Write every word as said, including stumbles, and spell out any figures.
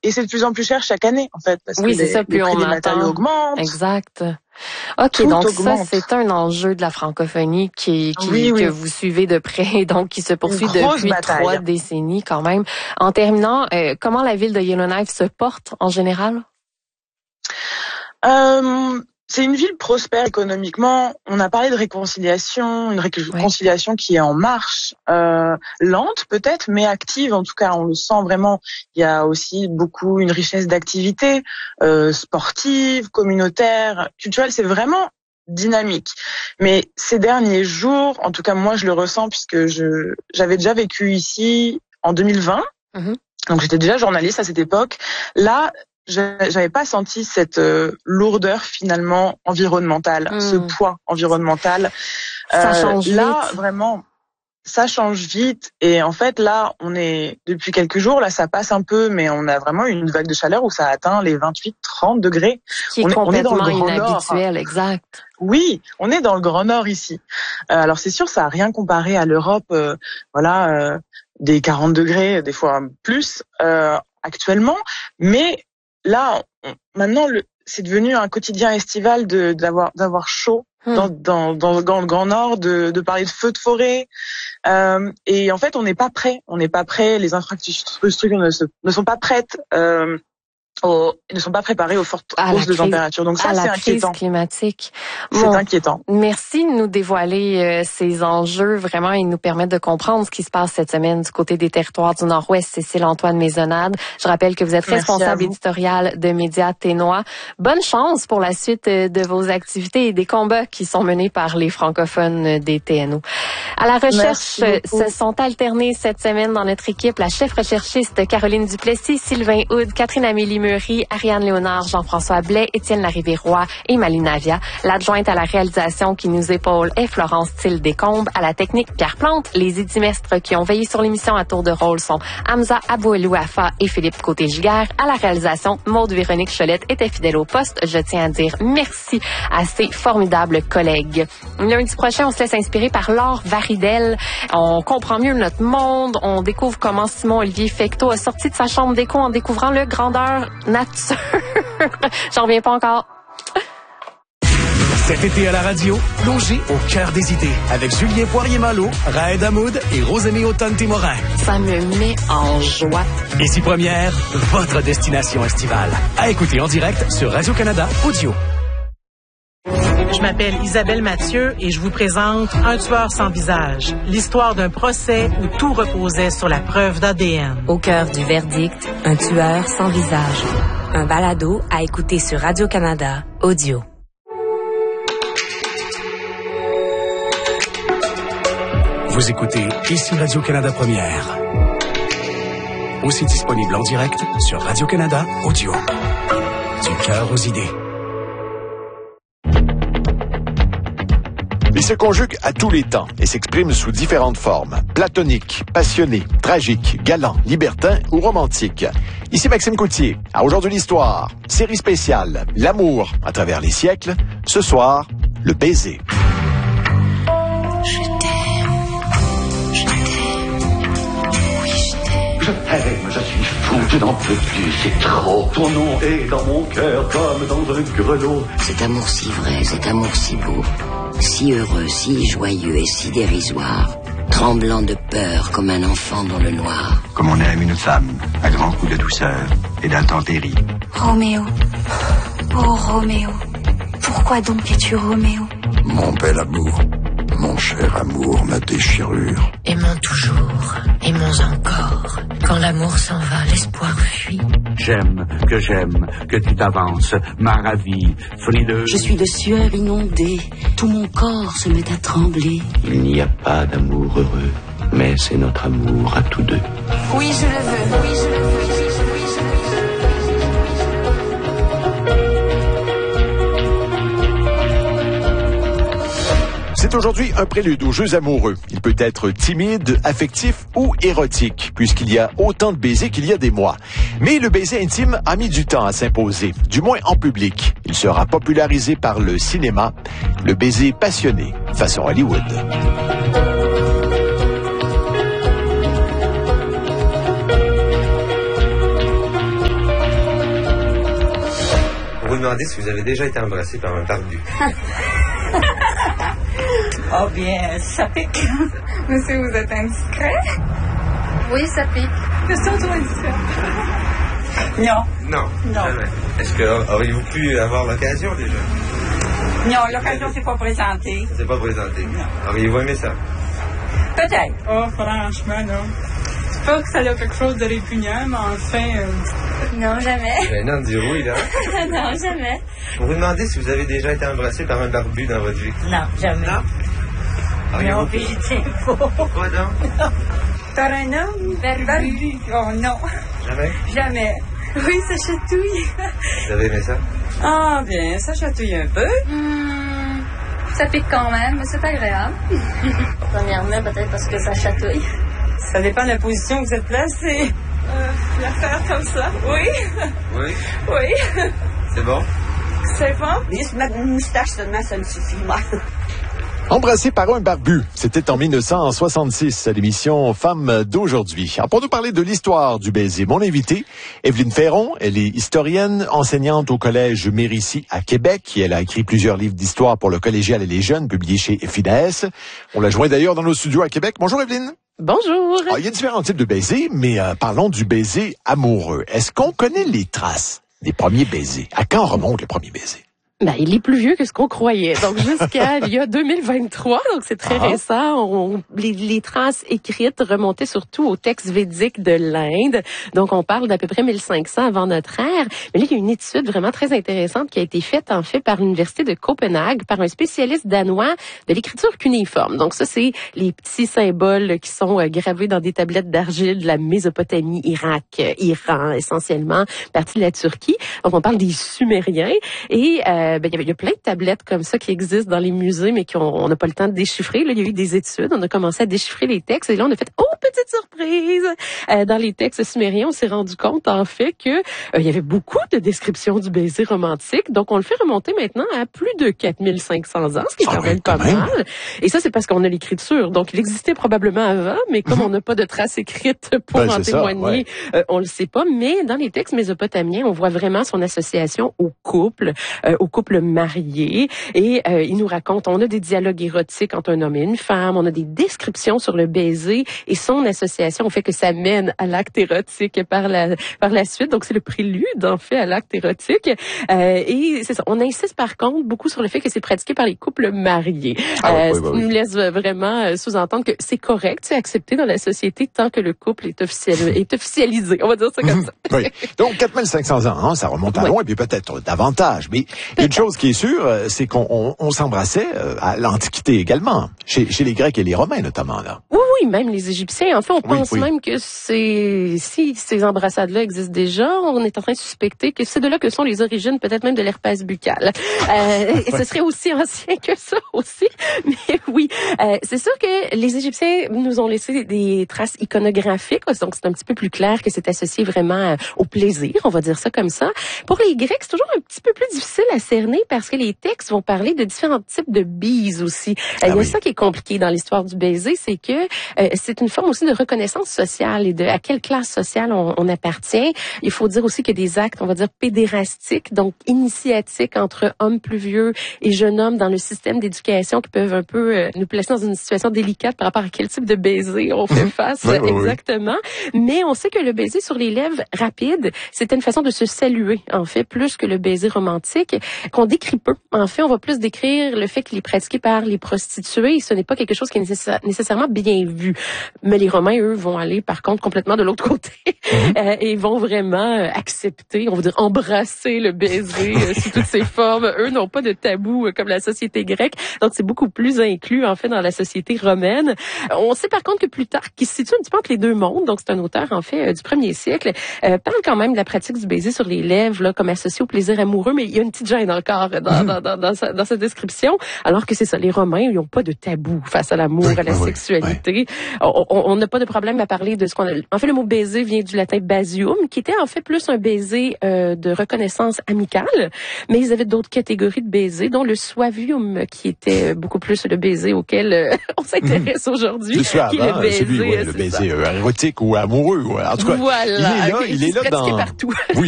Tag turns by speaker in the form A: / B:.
A: et c'est de plus en plus cher chaque année, en fait, parce
B: oui,
A: que
B: c'est
A: les,
B: ça, plus
A: les prix
B: on
A: des
B: entend.
A: matériaux augmentent.
B: Exact. OK,
A: Tout
B: donc
A: augmente.
B: ça, c'est un enjeu de la francophonie qui, qui
A: oui, oui.
B: que vous suivez de près, donc qui se poursuit depuis
A: bataille.
B: trois décennies quand même. En terminant, euh, comment la ville de Yellowknife se porte en général?
A: Euh, c'est une ville prospère économiquement. On a parlé de réconciliation, une réconciliation oui. qui est en marche, euh, lente peut-être, mais active. En tout cas, on le sent vraiment. Il y a aussi beaucoup une richesse d'activités euh, sportives, communautaires, culturelles. C'est vraiment dynamique. Mais ces derniers jours, en tout cas moi je le ressens puisque je j'avais déjà vécu ici en deux mille vingt. Mm-hmm. Donc j'étais déjà journaliste à cette époque. Là, j'avais pas senti cette euh, lourdeur finalement environnementale, mmh. ce poids environnemental.
B: Ça euh, change
A: là,
B: vite.
A: Vraiment, ça change vite. Et en fait, là, on est depuis quelques jours, là, ça passe un peu, mais on a vraiment une vague de chaleur où ça atteint les vingt-huit trente degrés.
B: Ce qui est
A: on est,
B: complètement
A: on est dans le Grand
B: inhabituel,
A: Nord.
B: Exact.
A: Oui, on est dans le Grand Nord ici. Euh, alors c'est sûr, ça a rien comparé à l'Europe. Euh, voilà, euh, des quarante degrés, des fois plus euh, actuellement, mais là, on, maintenant, le, c'est devenu un quotidien estival de d'avoir d'avoir chaud hmm. dans, dans dans dans le Grand Nord, de de parler de feux de forêt. Euh, et en fait, on n'est pas prêt. On n'est pas prêt. Les infrastructures ne, se, ne sont pas prêtes. Euh, Aux, ils ne sont pas préparés aux fortes hausses de température. Donc ça, c'est inquiétant.
B: Climatique.
A: C'est bon, inquiétant.
B: Merci de nous dévoiler euh, ces enjeux vraiment et nous permettre de comprendre ce qui se passe cette semaine du côté des territoires du Nord-Ouest. Cécile Antoine Maisonnade. Je rappelle que vous êtes
A: Merci
B: responsable éditoriale de Médias Ténois. Bonne chance pour la suite de vos activités et des combats qui sont menés par les francophones des T N O. À la recherche, se sont alternés cette semaine dans notre équipe la chef recherchiste Caroline Duplessis, Sylvain Houd, Catherine Amélie Meury, Ariane Léonard, Jean-François Blais, Étienne Larrivée-Roy et Maline Navia. L'adjointe à la réalisation qui nous épaule est Florence Thiel-Descombes. À la technique, Pierre Plante. Les idimestres qui ont veillé sur l'émission à tour de rôle sont Hamza Abouelouafa et Philippe Côté-Giguère. À la réalisation, Maude Véronique Cholette était fidèle au poste. Je tiens à dire merci à ses formidables collègues. Lundi prochain, on se laisse inspirer par Laure Varidel. On comprend mieux notre monde. On découvre comment Simon-Olivier Fecteau a sorti de sa chambre d'écho en découvrant le grandeur nature. J'en reviens pas encore.
C: Cet été à la radio, plongez au cœur des idées avec Julien Poirier-Malo, Raed Hamoud et Rosemée Automne-Témorin.
B: Ça me met en joie.
C: Ici Première, votre destination estivale. À écouter en direct sur Radio-Canada Audio.
D: Je m'appelle Isabelle Mathieu et je vous présente Un tueur sans visage, l'histoire d'un procès où tout reposait sur la preuve d'A D N.
E: Au cœur du verdict, Un tueur sans visage. Un balado à écouter sur Radio-Canada Audio.
C: Vous écoutez ici Radio-Canada Première. Aussi disponible en direct sur Radio-Canada Audio. Du cœur aux idées.
F: Il se conjugue à tous les temps et s'exprime sous différentes formes. Platonique, passionné, tragique, galant, libertin ou romantique. Ici Maxime Coutier. À Aujourd'hui l'Histoire, série spéciale, l'amour à travers les siècles. Ce soir, le baiser.
G: Je t'aime, je t'aime, oui je t'aime.
H: Je t'aime, je suis fou, je n'en peux plus, c'est trop. Ton nom est dans mon cœur comme dans un grelot.
I: Cet amour si vrai, cet amour si beau, si heureux, si joyeux et si dérisoire, tremblant de peur comme un enfant dans le noir.
J: Comme on aime une femme, à grands coups de douceur et d'intempéries.
G: Roméo, oh Roméo, pourquoi donc es-tu Roméo?
K: Mon bel amour, mon cher amour, ma déchirure.
L: Aimons toujours, aimons encore. Quand l'amour s'en va, l'espoir fuit.
M: J'aime, que j'aime, que tu t'avances, ma ravie, frileuse.
N: Je suis de sueur inondée, tout mon corps se met à trembler.
O: Il n'y a pas d'amour heureux, mais c'est notre amour à tous deux.
G: Oui, je le veux, oui, je le veux.
F: C'est aujourd'hui un prélude aux jeux amoureux. Il peut être timide, affectif ou érotique, puisqu'il y a autant de baisers qu'il y a des mois. Mais le baiser intime a mis du temps à s'imposer, du moins en public. Il sera popularisé par le cinéma, le baiser passionné, façon Hollywood.
P: demander si vous avez déjà été embrassé par un barbu.
Q: Oh bien, ça pique. Monsieur, vous êtes indiscret?
R: Oui, ça pique.
Q: Question trop indiscret. Non.
P: Non,
Q: non.
P: Jamais. Est-ce que auriez-vous pu avoir l'occasion déjà?
Q: Non, l'occasion s'est pas présentée.
P: Ça s'est pas présenté. Non. Auriez-vous aimé ça?
Q: Peut-être. Oh, franchement, non. C'est pas que ça a quelque chose de répugnant, mais enfin... Euh...
R: Non, jamais.
P: Ben non, dis oui, là.
R: Non, jamais.
P: Pour vous demander si vous avez déjà été embrassé par un barbu dans votre vie.
Q: Non, jamais.
P: Non?
Q: Non, puis j'y tiens pas.
P: Pourquoi donc?
Q: Par un homme? Barbu. Barbu. Oh non.
P: Jamais?
Q: Jamais. Oui, ça chatouille.
P: Vous avez aimé ça?
Q: Ah, bien, ça chatouille un peu.
R: Mmh, ça pique quand même, mais c'est agréable. Premièrement, peut-être parce que ça chatouille.
Q: Ça dépend de la position que vous êtes placée. Euh, la faire comme ça. Oui.
P: Oui?
Q: Oui.
P: C'est bon?
Q: C'est bon? Juste mettre une moustache seulement, ça me suffit, moi.
F: Embrassé par un barbu, c'était en mille neuf cent soixante-six à l'émission Femmes d'aujourd'hui. Alors pour nous parler de l'histoire du baiser, mon invitée, Evelyne Ferron, elle est historienne, enseignante au collège Mérici à Québec. Elle a écrit plusieurs livres d'histoire pour le collégial et les jeunes, publiés chez Fides. On l'a joint d'ailleurs dans nos studios à Québec. Bonjour Evelyne.
B: Bonjour.
F: Alors, il y a différents types de baisers, mais euh, parlons du baiser amoureux. Est-ce qu'on connaît les traces des premiers baisers? À quand remonte le premier baiser?
B: Ben, il est plus vieux que ce qu'on croyait. Donc, jusqu'à il y a deux mille vingt-trois, donc c'est très ah. récent. On, les, les traces écrites remontaient surtout aux textes védiques de l'Inde. Donc, on parle d'à peu près mille cinq cents avant notre ère. Mais là, il y a une étude vraiment très intéressante qui a été faite, en fait, par l'Université de Copenhague, par un spécialiste danois de l'écriture cunéiforme. Donc, ça, c'est les petits symboles qui sont gravés dans des tablettes d'argile de la Mésopotamie, Irak, Iran, essentiellement, partie de la Turquie. Donc, on parle des Sumériens. Et, euh, Ben, il y a plein de tablettes comme ça qui existent dans les musées, mais qu'on n'a pas le temps de déchiffrer. Là, il y a eu des études, on a commencé à déchiffrer les textes, et là, on a fait « Oh, petite surprise! Euh, » Dans les textes sumériens, on s'est rendu compte, en fait, que euh, il y avait beaucoup de descriptions du baiser romantique. Donc, on le fait remonter maintenant à plus de quatre mille cinq cents ans, ce qui est quand même pas mal. Et ça, c'est parce qu'on a l'écriture. Donc, il existait probablement avant, mais comme on n'a pas de traces écrites pour ben, en témoigner, ça, ouais. euh, on le sait pas. Mais dans les textes mésopotamiens, on voit vraiment son association au couple, euh, au couple marié, et euh, il nous raconte, on a des dialogues érotiques entre un homme et une femme, on a des descriptions sur le baiser et son association au fait que ça mène à l'acte érotique par la par la suite. Donc c'est le prélude en fait à l'acte érotique. Euh, et c'est ça. On insiste par contre beaucoup sur le fait que c'est pratiqué par les couples mariés.
F: Ah,
B: euh,
F: oui,
B: ça
F: oui, oui.
B: nous laisse vraiment sous-entendre que c'est correct, c'est accepté dans la société tant que le couple est officiel est officialisé. On va dire ça comme ça.
F: Oui. Donc quatre mille cinq cents ans, hein, ça remonte à
B: oui.
F: loin, et puis peut-être davantage. Mais il y a une chose qui est sûre, c'est qu'on on, on s'embrassait à l'Antiquité également, chez, chez les Grecs et les Romains notamment là.
B: Oui, oui, même les Égyptiens. En fait, on
F: oui,
B: pense
F: oui.
B: même que c'est si ces embrassades-là existent déjà, on est en train de suspecter que c'est de là que sont les origines, peut-être même de l'herpès buccal. Euh, et ce serait aussi ancien que ça aussi. Mais oui, euh, c'est sûr que les Égyptiens nous ont laissé des traces iconographiques, donc c'est un petit peu plus clair que c'est associé vraiment au plaisir, on va dire ça comme ça. Pour les Grecs, c'est toujours un petit peu plus difficile à cerner parce que les textes vont parler de différents types de bises aussi. Ah, il y a oui. ça qui est compliqué dans l'histoire du baiser, c'est que euh, c'est une forme aussi de reconnaissance sociale et de à quelle classe sociale on, on appartient. Il faut dire aussi qu'il y a des actes, on va dire, pédérastiques, donc initiatiques entre hommes plus vieux et jeunes hommes dans le système d'éducation qui peuvent un peu euh, nous placer dans une situation délicate par rapport à quel type de baiser on fait face oui, oui, exactement. Oui. Mais on sait que le baiser sur les lèvres rapide, c'était une façon de se saluer, en fait, plus que le baiser romantique, qu'on décrit peu. En fait, on va plus décrire le fait qu'il est pratiqué par les prostituées. Ce n'est pas quelque chose qui est nécessaire, nécessairement bien vu. Mais les Romains, eux, vont aller, par contre, complètement de l'autre côté mm-hmm. euh, et vont vraiment euh, accepter, on va dire, embrasser le baiser euh, sous toutes ses formes. Eux n'ont pas de tabou euh, comme la société grecque. Donc, c'est beaucoup plus inclus, en fait, dans la société romaine. On sait, par contre, que Plutarque, qui se situe un petit peu entre les deux mondes, donc c'est un auteur, en fait, euh, du premier siècle, euh, parle quand même de la pratique du baiser sur les lèvres, là, comme associé au plaisir amoureux, mais il y a une petite gêne encore dans, dans, dans, dans, sa, dans sa description, alors que c'est ça, les Romains, ils n'ont pas de tabou face à l'amour, oui, à la oui, sexualité. Oui. On n'a pas de problème à parler de ce qu'on a... En fait, le mot baiser vient du latin basium, qui était en fait plus un baiser euh, de reconnaissance amicale, mais ils avaient d'autres catégories de baisers, dont le suavium, qui était beaucoup plus le baiser auquel euh, on s'intéresse mmh. aujourd'hui.
F: Le suave, qui est le baiser, celui, ouais, le baiser euh, érotique ou amoureux. Ouais. En tout cas,
B: voilà,
F: il est là, il est là
B: dans...
F: dans...
B: partout.
F: Oui.